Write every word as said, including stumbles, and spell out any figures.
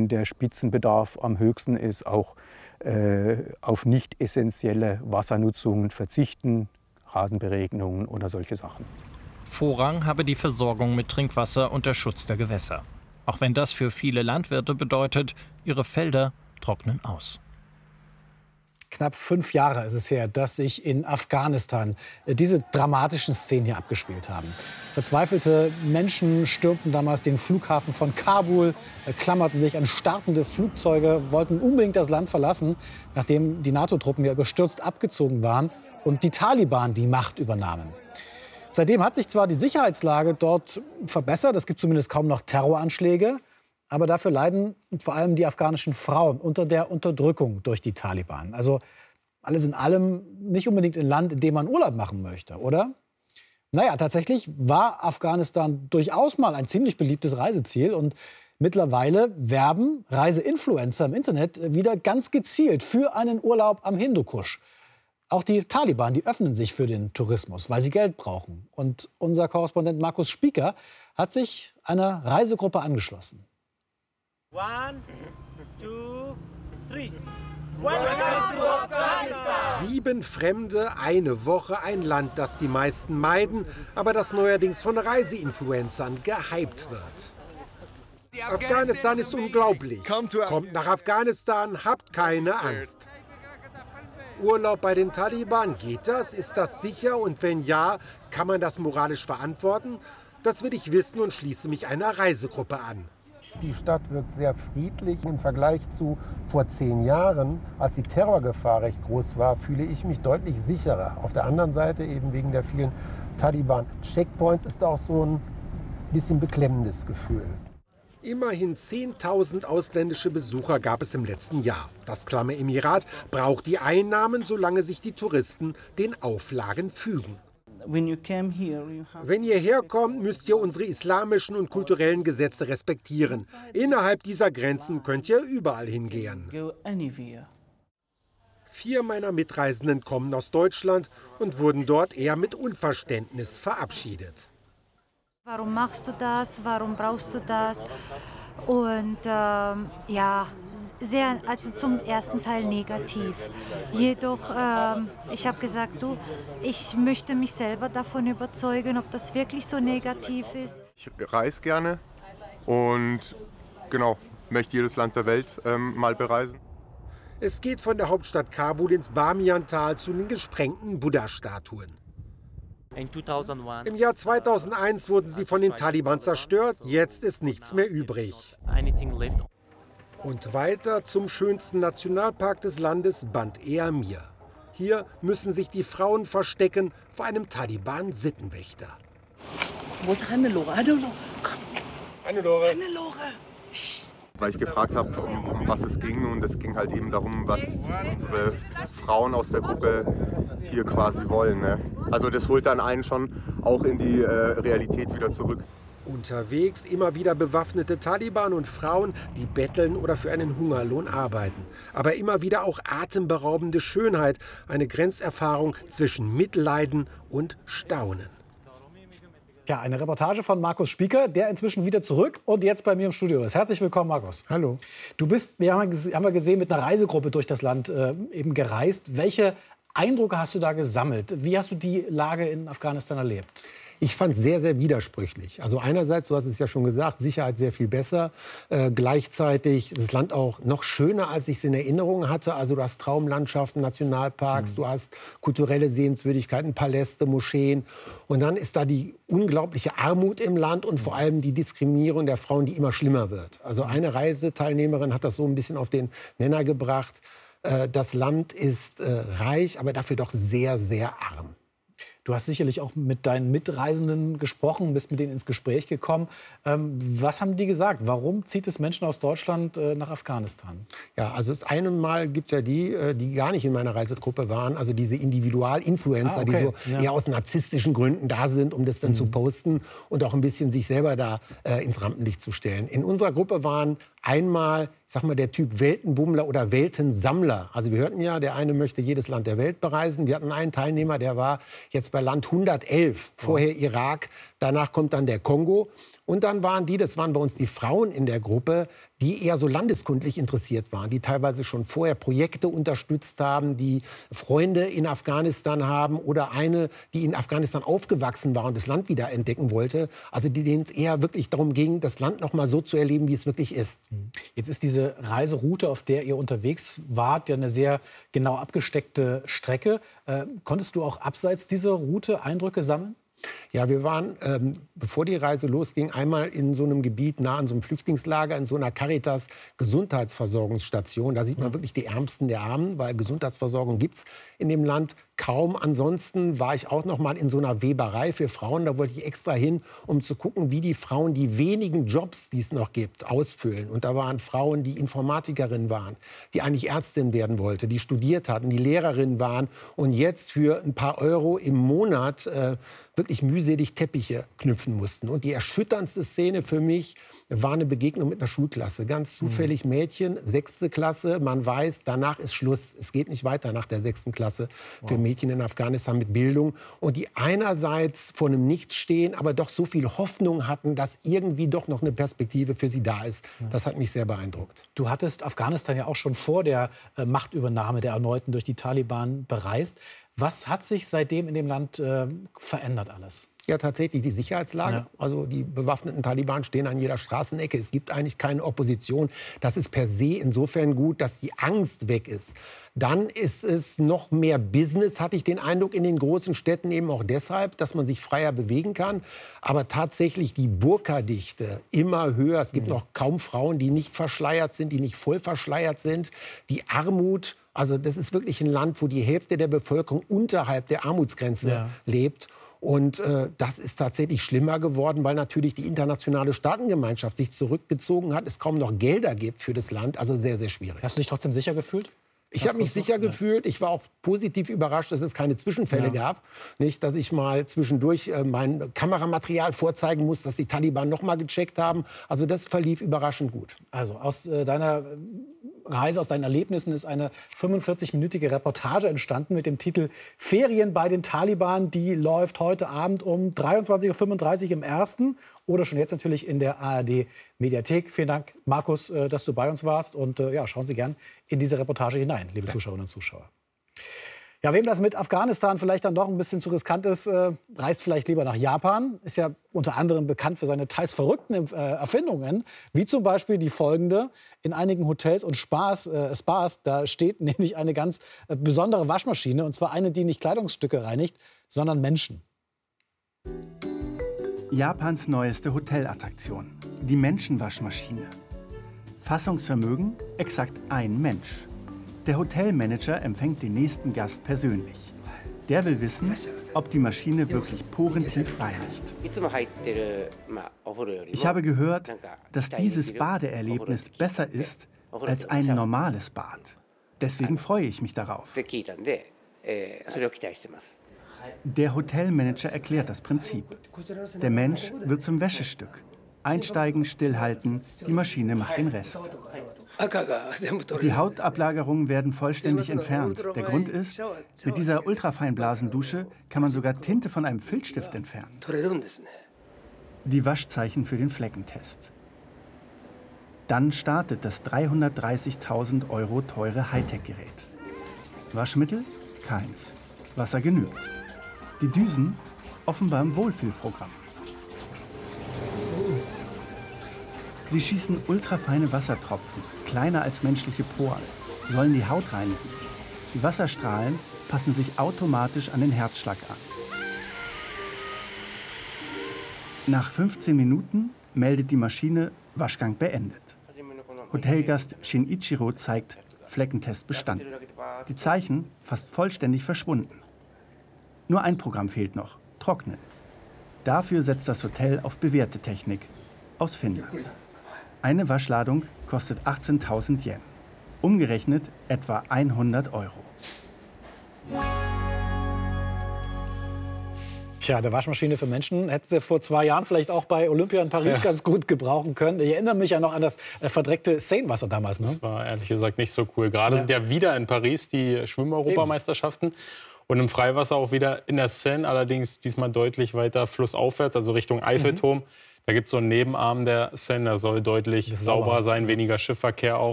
wenn der Spitzenbedarf am höchsten ist, auch äh, auf nicht essentielle Wassernutzungen verzichten, Rasenberegnungen oder solche Sachen. Vorrang habe die Versorgung mit Trinkwasser und der Schutz der Gewässer. Auch wenn das für viele Landwirte bedeutet, ihre Felder trocknen aus. Knapp fünf Jahre ist es her, dass sich in Afghanistan diese dramatischen Szenen hier abgespielt haben. Verzweifelte Menschen stürmten damals den Flughafen von Kabul, klammerten sich an startende Flugzeuge, wollten unbedingt das Land verlassen, nachdem die NATO-Truppen ja gestürzt abgezogen waren und die Taliban die Macht übernahmen. Seitdem hat sich zwar die Sicherheitslage dort verbessert, es gibt zumindest kaum noch Terroranschläge, aber dafür leiden vor allem die afghanischen Frauen unter der Unterdrückung durch die Taliban. Also alles in allem nicht unbedingt ein Land, in dem man Urlaub machen möchte, oder? Naja, tatsächlich war Afghanistan durchaus mal ein ziemlich beliebtes Reiseziel. Und mittlerweile werben Reiseinfluencer im Internet wieder ganz gezielt für einen Urlaub am Hindukusch. Auch die Taliban, die öffnen sich für den Tourismus, weil sie Geld brauchen. Und unser Korrespondent Markus Spieker hat sich einer Reisegruppe angeschlossen. One, two, three. Welcome to Afghanistan! Sieben Fremde, eine Woche, ein Land, das die meisten meiden, aber das neuerdings von Reiseinfluencern gehypt wird. Afghanistan ist unglaublich. Kommt nach Afghanistan, habt keine Angst. Urlaub bei den Taliban, geht das? Ist das sicher? Und wenn ja, kann man das moralisch verantworten? Das will ich wissen und schließe mich einer Reisegruppe an. Die Stadt wirkt sehr friedlich. Im Vergleich zu vor zehn Jahren, als die Terrorgefahr recht groß war, fühle ich mich deutlich sicherer. Auf der anderen Seite, eben wegen der vielen Taliban-Checkpoints, ist auch so ein bisschen beklemmendes Gefühl. Immerhin zehntausend ausländische Besucher gab es im letzten Jahr. Das klamme Emirat braucht die Einnahmen, solange sich die Touristen den Auflagen fügen. Wenn ihr herkommt, müsst ihr unsere islamischen und kulturellen Gesetze respektieren. Innerhalb dieser Grenzen könnt ihr überall hingehen. Vier meiner Mitreisenden kommen aus Deutschland und wurden dort eher mit Unverständnis verabschiedet. Warum machst du das? Warum brauchst du das? Und ähm, ja, sehr, also zum ersten Teil negativ. Jedoch, ähm, ich habe gesagt, du, ich möchte mich selber davon überzeugen, ob das wirklich so negativ ist. Ich reise gerne und genau, möchte jedes Land der Welt ähm, mal bereisen. Es geht von der Hauptstadt Kabul ins Bamiyan-Tal zu den gesprengten Buddha-Statuen. Im Jahr zweitausendeins wurden sie von den Taliban zerstört, jetzt ist nichts mehr übrig. Und weiter zum schönsten Nationalpark des Landes, Band-e-Amir. Hier müssen sich die Frauen verstecken vor einem Taliban-Sittenwächter. Wo ist Hannelore? Hannelore, komm. Hannelore. Hannelore. Weil ich gefragt habe, um, um was es ging, und es ging halt eben darum, was unsere Frauen aus der Gruppe hier quasi wollen. Ne? Also das holt dann einen schon auch in die äh, Realität wieder zurück. Unterwegs immer wieder bewaffnete Taliban und Frauen, die betteln oder für einen Hungerlohn arbeiten. Aber immer wieder auch atemberaubende Schönheit, eine Grenzerfahrung zwischen Mitleiden und Staunen. Ja, eine Reportage von Markus Spieker, der inzwischen wieder zurück und jetzt bei mir im Studio ist. Herzlich willkommen, Markus. Hallo. Du bist, wir haben wir gesehen, mit einer Reisegruppe durch das Land äh, eben gereist. Welche Eindrücke hast du da gesammelt? Wie hast du die Lage in Afghanistan erlebt? Ich fand es sehr, sehr widersprüchlich. Also einerseits, du hast es ja schon gesagt, Sicherheit sehr viel besser. Äh, gleichzeitig das Land auch noch schöner, als ich es in Erinnerung hatte. Also du hast Traumlandschaften, Nationalparks, mhm. du hast kulturelle Sehenswürdigkeiten, Paläste, Moscheen. Und dann ist da die unglaubliche Armut im Land und vor allem die Diskriminierung der Frauen, die immer schlimmer wird. Also eine Reiseteilnehmerin hat das so ein bisschen auf den Nenner gebracht. Äh, das Land ist äh, reich, aber dafür doch sehr, sehr arm. Du hast sicherlich auch mit deinen Mitreisenden gesprochen, bist mit denen ins Gespräch gekommen. Ähm, was haben die gesagt? Warum zieht es Menschen aus Deutschland äh, nach Afghanistan? Ja, also das eine Mal gibt es ja die, äh, die gar nicht in meiner Reisetruppe waren. Also diese Individualinfluencer, ah, okay. die so ja. eher aus narzisstischen Gründen da sind, um das dann mhm. zu posten und auch ein bisschen sich selber da äh, ins Rampenlicht zu stellen. In unserer Gruppe waren einmal, ich sag mal, der Typ Weltenbummler oder Weltensammler. Also wir hörten ja, der eine möchte jedes Land der Welt bereisen. Wir hatten einen Teilnehmer, der war jetzt bei Land hundertelf, vorher oh. Irak, Danach kommt dann der Kongo. Und dann waren die, das waren bei uns die Frauen in der Gruppe, die eher so landeskundlich interessiert waren, die teilweise schon vorher Projekte unterstützt haben, die Freunde in Afghanistan haben oder eine, die in Afghanistan aufgewachsen war und das Land wieder entdecken wollte. Also die, denen es eher wirklich darum ging, das Land noch mal so zu erleben, wie es wirklich ist. Jetzt ist diese Reiseroute, auf der ihr unterwegs wart, ja eine sehr genau abgesteckte Strecke. Äh, konntest du auch abseits dieser Route Eindrücke sammeln? Ja, wir waren, ähm, bevor die Reise losging, einmal in so einem Gebiet nah an so einem Flüchtlingslager, in so einer Caritas-Gesundheitsversorgungsstation. Da sieht man wirklich die Ärmsten der Armen, weil Gesundheitsversorgung gibt es in dem Land kaum. Ansonsten war ich auch noch mal in so einer Weberei für Frauen. Da wollte ich extra hin, um zu gucken, wie die Frauen die wenigen Jobs, die es noch gibt, ausfüllen. Und da waren Frauen, die Informatikerin waren, die eigentlich Ärztin werden wollte, die studiert hatten, die Lehrerin waren und jetzt für ein paar Euro im Monat äh, wirklich mühselig Teppiche knüpfen mussten. Und die erschütterndste Szene für mich war eine Begegnung mit einer Schulklasse. Ganz zufällig Mädchen, sechste Klasse. Man weiß, danach ist Schluss. Es geht nicht weiter nach der sechsten Klasse für Mädchen in Afghanistan mit Bildung. Und die einerseits vor einem Nichts stehen, aber doch so viel Hoffnung hatten, dass irgendwie doch noch eine Perspektive für sie da ist. Das hat mich sehr beeindruckt. Du hattest Afghanistan ja auch schon vor der äh, Machtübernahme der erneuten durch die Taliban bereist. Was hat sich seitdem in dem Land äh, verändert alles? Ja, tatsächlich die Sicherheitslage. Ja. Also die bewaffneten Taliban stehen an jeder Straßenecke. Es gibt eigentlich keine Opposition. Das ist per se insofern gut, dass die Angst weg ist. Dann ist es noch mehr Business, hatte ich den Eindruck, in den großen Städten eben auch deshalb, dass man sich freier bewegen kann. Aber tatsächlich die Burkadichte immer höher. Es gibt mhm. noch kaum Frauen, die nicht verschleiert sind, die nicht voll verschleiert sind. Die Armut, also das ist wirklich ein Land, wo die Hälfte der Bevölkerung unterhalb der Armutsgrenze ja. lebt. Und äh, das ist tatsächlich schlimmer geworden, weil natürlich die internationale Staatengemeinschaft sich zurückgezogen hat, es kaum noch Gelder gibt für das Land. Also sehr, sehr schwierig. Hast du dich trotzdem sicher gefühlt? Ich habe mich sicher gefühlt. Ich war auch positiv überrascht, dass es keine Zwischenfälle ja. gab. Nicht, dass ich mal zwischendurch äh, mein Kameramaterial vorzeigen muss, dass die Taliban noch mal gecheckt haben. Also das verlief überraschend gut. Also aus äh, deiner Reise, aus deinen Erlebnissen ist eine fünfundvierzig-minütige Reportage entstanden mit dem Titel Ferien bei den Taliban. Die läuft heute Abend um dreiundzwanzig Uhr fünfunddreißig im Ersten oder schon jetzt natürlich in der A R D-Mediathek. Vielen Dank, Markus, äh, dass du bei uns warst. Und äh, ja, schauen Sie gern in diese Reportage hinein, liebe Zuschauerinnen und Zuschauer. Ja, wem das mit Afghanistan vielleicht dann doch ein bisschen zu riskant ist, äh, reist vielleicht lieber nach Japan. Ist ja unter anderem bekannt für seine teils verrückten äh, Erfindungen, wie zum Beispiel die folgende. In einigen Hotels und Spas, äh, Spas da steht nämlich eine ganz äh, besondere Waschmaschine. Und zwar eine, die nicht Kleidungsstücke reinigt, sondern Menschen. Japans neueste Hotelattraktion, die Menschenwaschmaschine. Fassungsvermögen exakt ein Mensch. Der Hotelmanager empfängt den nächsten Gast persönlich. Der will wissen, ob die Maschine wirklich porentief reinigt. Ich habe gehört, dass dieses Badeerlebnis besser ist als ein normales Bad. Deswegen freue ich mich darauf. Der Hotelmanager erklärt das Prinzip. Der Mensch wird zum Wäschestück. Einsteigen, stillhalten, die Maschine macht den Rest. Die Hautablagerungen werden vollständig entfernt. Der Grund ist, mit dieser Ultrafeinblasendusche kann man sogar Tinte von einem Filzstift entfernen. Die Waschzeichen für den Fleckentest. Dann startet das dreihundertdreißigtausend Euro teure Hightech-Gerät. Waschmittel? Keins. Wasser genügt. Die Düsen? Offenbar im Wohlfühlprogramm. Sie schießen ultrafeine Wassertropfen, kleiner als menschliche Poren, sollen die Haut reinigen. Die Wasserstrahlen passen sich automatisch an den Herzschlag an. Nach fünfzehn Minuten meldet die Maschine Waschgang beendet. Hotelgast Shinichiro zeigt Fleckentest bestanden. Die Zeichen fast vollständig verschwunden. Nur ein Programm fehlt noch, Trocknen. Dafür setzt das Hotel auf bewährte Technik aus Finnland. Eine Waschladung kostet achtzehntausend Yen. Umgerechnet etwa hundert Euro. Tja, eine Waschmaschine für Menschen hätten sie vor zwei Jahren vielleicht auch bei Olympia in Paris ja. ganz gut gebrauchen können. Ich erinnere mich ja noch an das äh, verdreckte Seinewasser damals. Ne? Das war ehrlich gesagt nicht so cool. Gerade ja. sind ja wieder in Paris die Schwimm-Europameisterschaften. Und im Freiwasser auch wieder in der Seine, allerdings diesmal deutlich weiter flussaufwärts, also Richtung Eiffelturm. Mhm. Da gibt es so einen Nebenarm der Seine, der soll deutlich sauberer sein, weniger Schiffverkehr auch.